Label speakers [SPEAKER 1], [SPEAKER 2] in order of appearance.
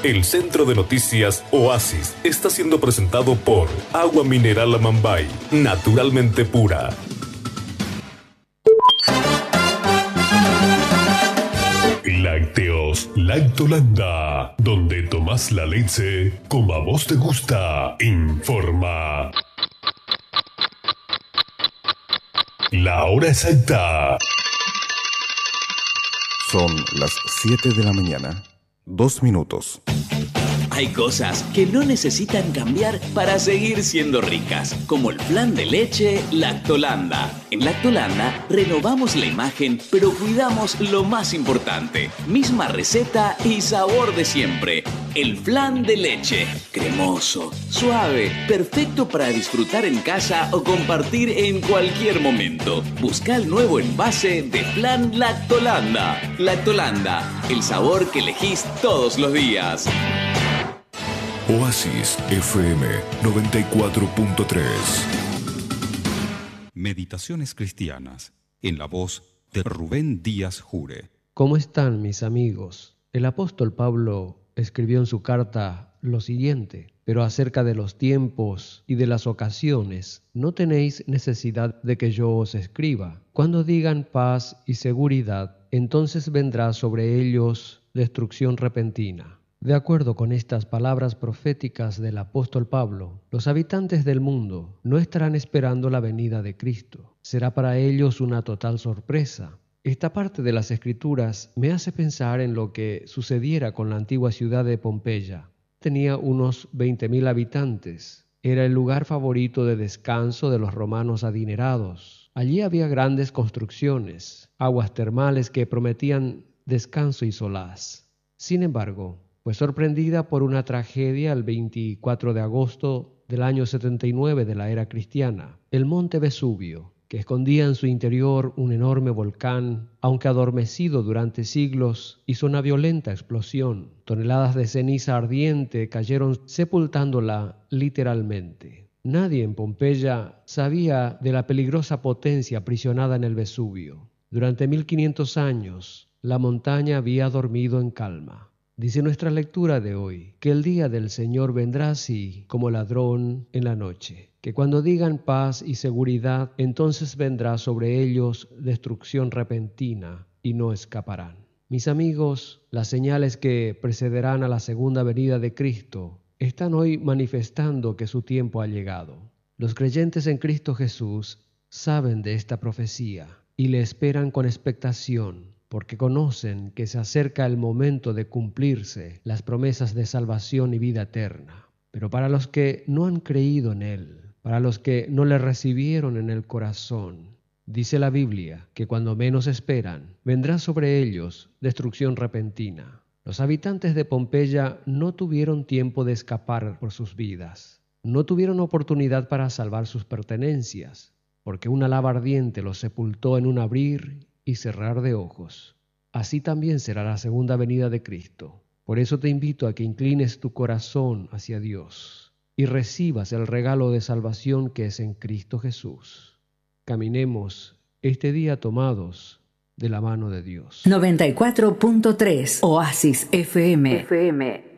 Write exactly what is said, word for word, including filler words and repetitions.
[SPEAKER 1] El Centro de Noticias Oasis está siendo presentado por Agua Mineral Amambay, naturalmente pura. Lácteos Lactolanda, donde tomás la leche como a vos te gusta. Informa. La hora exacta.
[SPEAKER 2] Son las siete de la mañana, dos minutos.
[SPEAKER 3] Hay cosas que no necesitan cambiar para seguir siendo ricas, como el flan de leche Lactolanda. En Lactolanda renovamos la imagen, pero cuidamos lo más importante. Misma receta y sabor de siempre. El flan de leche, cremoso, suave, perfecto para disfrutar en casa o compartir en cualquier momento. Busca el nuevo envase de flan Lactolanda. Lactolanda, el sabor que elegís todos los días.
[SPEAKER 1] Oasis F M noventa y cuatro punto tres.
[SPEAKER 4] Meditaciones cristianas, en la voz de Rubén Díaz Jure.
[SPEAKER 5] ¿Cómo están mis amigos? El apóstol Pablo escribió en su carta lo siguiente: pero acerca de los tiempos y de las ocasiones, no tenéis necesidad de que yo os escriba. Cuando digan paz y seguridad, entonces vendrá sobre ellos destrucción repentina. De acuerdo con estas palabras proféticas del apóstol Pablo, los habitantes del mundo no estarán esperando la venida de Cristo. Será para ellos una total sorpresa. Esta parte de las Escrituras me hace pensar en lo que sucediera con la antigua ciudad de Pompeya. Tenía unos veinte mil habitantes. Era el lugar favorito de descanso de los romanos adinerados. Allí había grandes construcciones, aguas termales que prometían descanso y solaz. Sin embargo, fue sorprendida por una tragedia el veinticuatro de agosto del año setenta y nueve de la era cristiana. El monte Vesubio, que escondía en su interior un enorme volcán, aunque adormecido durante siglos, hizo una violenta explosión. Toneladas de ceniza ardiente cayeron sepultándola literalmente. Nadie en Pompeya sabía de la peligrosa potencia aprisionada en el Vesubio. Durante mil quinientos años, la montaña había dormido en calma. Dice nuestra lectura de hoy que el día del Señor vendrá así como ladrón en la noche, que cuando digan paz y seguridad, entonces vendrá sobre ellos destrucción repentina y no escaparán. Mis amigos, las señales que precederán a la segunda venida de Cristo están hoy manifestando que su tiempo ha llegado. Los creyentes en Cristo Jesús saben de esta profecía y le esperan con expectación, porque conocen que se acerca el momento de cumplirse las promesas de salvación y vida eterna. Pero para los que no han creído en Él, para los que no le recibieron en el corazón, dice la Biblia que cuando menos esperan, vendrá sobre ellos destrucción repentina. Los habitantes de Pompeya no tuvieron tiempo de escapar por sus vidas. No tuvieron oportunidad para salvar sus pertenencias, porque una lava ardiente los sepultó en un abrir y cerrar de ojos. Así también será la segunda venida de Cristo. Por eso te invito a que inclines tu corazón hacia Dios y recibas el regalo de salvación que es en Cristo Jesús. Caminemos este día tomados de la mano de Dios.
[SPEAKER 6] noventa y cuatro punto tres Oasis F M. F M.